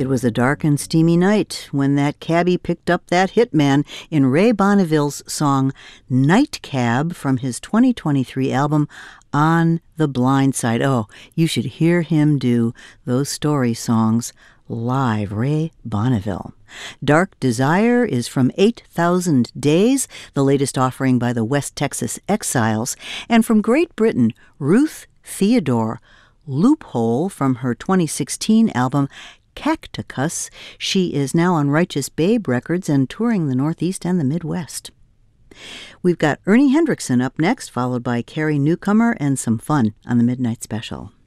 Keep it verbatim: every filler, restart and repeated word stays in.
It was a dark and steamy night when that cabbie picked up that hitman in Ray Bonneville's song Night Cab from his twenty twenty-three album On the Blind Side. Oh, you should hear him do those story songs live. Ray Bonneville. Dark Desire is from eight thousand Days, the latest offering by the West Texas Exiles. And from Great Britain, Ruth Theodore, Loophole from her twenty sixteen album Cacticus. She is now on Righteous Babe Records and touring the Northeast and the Midwest. We've got Ernie Hendrickson up next, followed by Carrie Newcomer and some fun on the Midnight Special.